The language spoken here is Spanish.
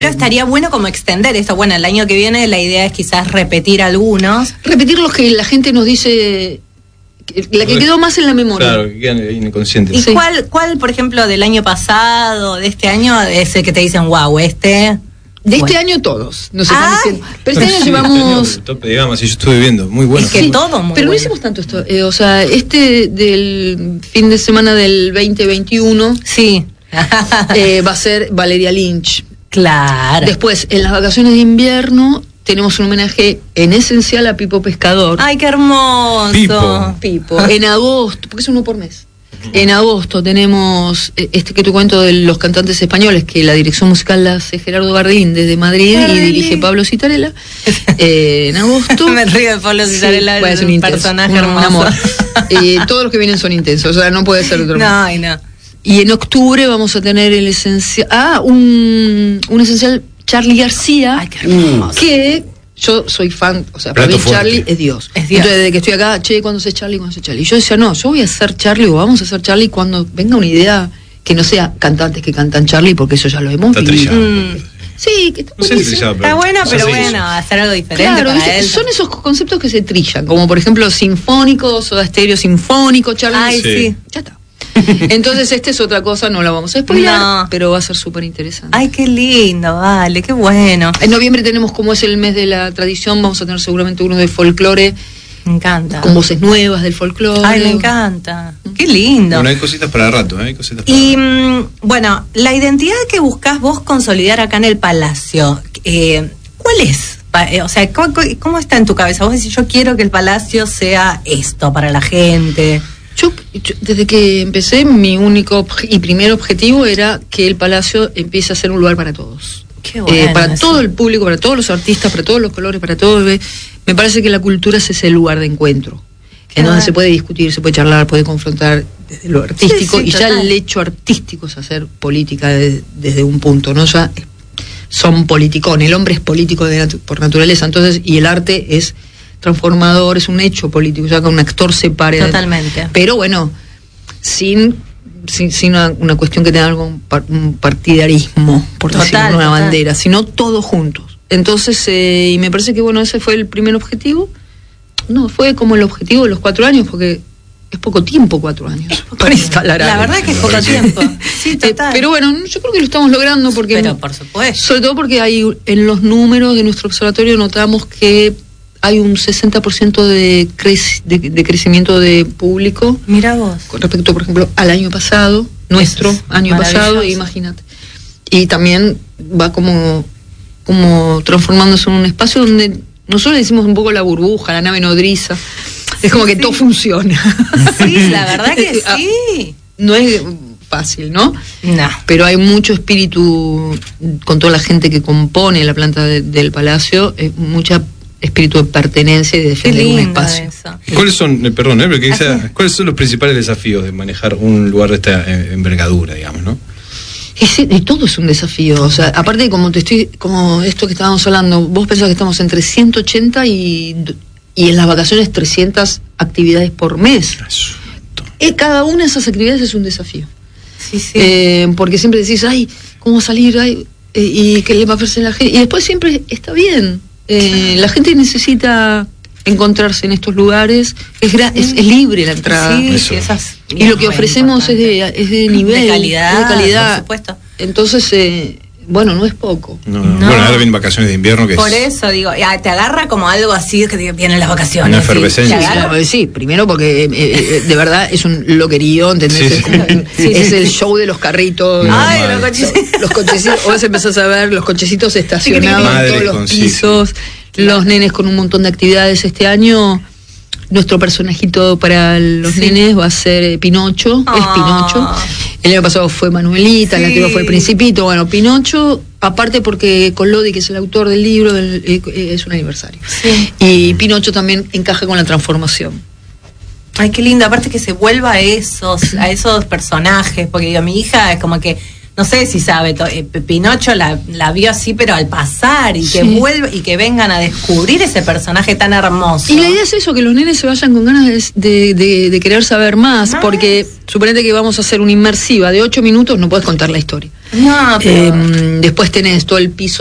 Pero estaría bueno como extender esto. Bueno, el año que viene la idea es quizás repetir algunos. Repetir los que la gente nos dice, la que quedó más en la memoria. Claro, que quedan inconscientes. ¿Y Sí. cuál, por ejemplo, del año pasado, de este año, es el que te dicen, wow, este... De este Bueno. año todos nos están Ah. diciendo. Pero este año Sí, llevamos... tope de gama, si yo estuve viendo, muy bueno. Es que todo muy Pero no bueno. hicimos tanto esto. O sea, este del fin de semana del 2021 Sí. va a ser Valeria Lynch. Claro. Después, en las vacaciones de invierno, tenemos un homenaje en esencial a Pipo Pescador. Ay, qué hermoso. Pipo. En agosto, porque es uno por mes. En agosto tenemos este que te cuento de los cantantes españoles, que la dirección musical la hace Gerardo Bardín desde Madrid y dirige Pablo Citarella. En agosto. Me río de Pablo Citarella, puede es ser un intenso, personaje un hermoso. amor. Todos los que vienen son intensos, o sea, no puede ser de otro modo. No, ay, no. Y en octubre vamos a tener el esencial. un esencial Charly García. Ay, qué hermoso. Que yo soy fan, o sea, para Plato mí fuerte. Charly es Dios. Es Dios. Entonces, desde que estoy acá, ¿cuándo se Charly? Y yo decía, no, yo voy a hacer Charly o vamos a hacer Charly cuando venga una idea que no sea cantantes que cantan Charly, porque eso ya lo hemos Está vivido. trillado. Sí, que está No sé si buenísimo. trillado, Está bueno, ya pero se hizo. bueno, hacer algo diferente Claro, para ¿viste? él. Son esos conceptos que se trillan, como por ejemplo sinfónicos, Soda Stereo sinfónico, Charly. Ay, sí. Ya está. Entonces, esta es otra cosa, no la vamos a spoiler, No. pero va a ser súper interesante. Ay, qué lindo, vale, qué bueno. En noviembre tenemos, como es el mes de la tradición, vamos a tener seguramente uno de folclore, Me encanta. con voces nuevas del folclore. Ay, me encanta. Qué lindo. Bueno, hay cositas para rato, hay cositas para Y rato. bueno, la identidad que buscás vos consolidar acá en el Palacio, ¿cuál es? O sea, ¿cómo está en tu cabeza? Vos decís, yo quiero que el Palacio sea esto para la gente. Yo, desde que empecé, mi único y primer objetivo era que el Palacio empiece a ser un lugar para todos. Qué bueno Para eso. todo el público, para todos los artistas, para todos los colores, para todos. Me parece que la cultura es ese lugar de encuentro, Qué en donde bueno. se puede discutir, se puede charlar, puede confrontar desde lo artístico, sí, y ya total. el hecho artístico es hacer política desde un punto, ¿no? Ya son politicón, el hombre es político por naturaleza, entonces, y el arte es transformador, es un hecho político, ya que un actor se pare. Totalmente. Pero bueno, sin una cuestión que tenga algo, un partidarismo, por Total, decirlo, una total. bandera, sino todos juntos. Entonces, y me parece que bueno, ese fue el primer objetivo. No, fue como el objetivo de los 4 años, porque es poco tiempo, 4 años, para instalar La algo. verdad es que es poco Sí. tiempo. Sí, total. Pero bueno, yo creo que lo estamos logrando, porque Pero por supuesto. sobre todo porque hay en los números de nuestro observatorio notamos que hay un 60% de crecimiento de público Mira vos. con respecto, por ejemplo, al año pasado, nuestro Eso es año pasado, maravilloso. imagínate. Y también va como transformándose en un espacio donde nosotros decimos un poco la burbuja, la nave nodriza. Es como que todo funciona. Sí, la verdad que sí. No es fácil, ¿no? No. Pero hay mucho espíritu con toda la gente que compone la planta del Palacio, mucha espíritu de pertenencia y de Qué defender un lindo espacio. eso. ¿Y ¿Cuáles son, perdón, porque cuáles son los principales desafíos de manejar un lugar de esta envergadura, digamos, ¿no? Y todo es un desafío, o sea, aparte como esto que estábamos hablando, vos pensás que estamos entre 180 y en las vacaciones 300 actividades por mes. Cada una de esas actividades es un desafío. Sí, sí. Porque siempre decís, ay, ¿cómo salir? Ay, y qué le va a ofrecer la gente. Y después siempre está bien. La gente necesita encontrarse en estos lugares, es libre la entrada. Sí, Eso. sí, esas- Y lo que muy ofrecemos es importante. de nivel, de calidad, de calidad. por supuesto. Entonces, bueno, no es poco. No. No. Bueno, ahora vienen vacaciones de invierno que Por es eso digo, te agarra como algo así que vienen las vacaciones. Una sí. efervescencia. Te agarra- Sí, primero porque de verdad es un loquerío, ¿entendés? Sí, Es, sí. como- Sí, es sí, el sí. show de los carritos. Ay, Madre. los cochecitos. Los cochecitos, vos empezás a ver los cochecitos estacionados Madre en todos los con sí, pisos, los nenes con un montón de actividades. Este año nuestro personajito para los Sí. nenes va a ser Pinocho, es Ah. Pinocho. El año pasado fue Manuelita, el Sí. anterior fue el Principito. Bueno, Pinocho, aparte porque Collodi, que es el autor del libro, es un aniversario. Sí. Y Pinocho también encaja con la transformación. Ay, qué lindo, aparte que se vuelva a esos personajes, porque digo, mi hija es como que no sé si sabe, Pinocho la vio así, pero al pasar, y que vuelva, y que vengan a descubrir ese personaje tan hermoso. Y la idea es eso, que los nenes se vayan con ganas de querer saber más, porque suponete que vamos a hacer una inmersiva de 8 minutos, no puedes contar la historia. No, pero... Después tenés todo el piso